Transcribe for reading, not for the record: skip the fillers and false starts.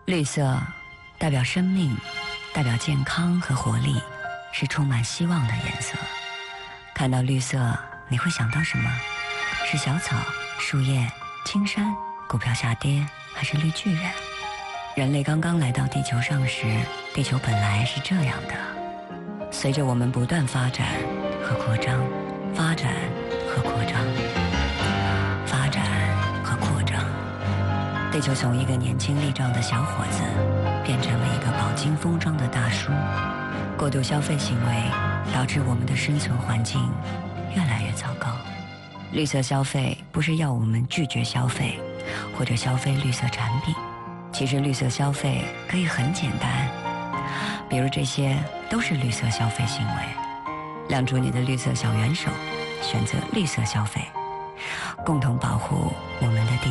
绿色代表生命，代表健康和活力，是充满希望的颜色。看到绿色，你会想到什么？是小草、树叶、青山、股票下跌，还是绿巨人？人类刚刚来到地球上时，地球本来是这样的。随着我们不断发展和扩张，发展和扩张，发展和扩张，地球从一个年轻力壮的小伙子变成了一个饱经风霜的大叔。过度消费行为导致我们的生存环境越来越糟糕。绿色消费不是要我们拒绝消费或者消费绿色产品，其实绿色消费可以很简单，比如这些都是绿色消费行为。亮出你的绿色小元手，选择绿色消费，共同保护我们的地球。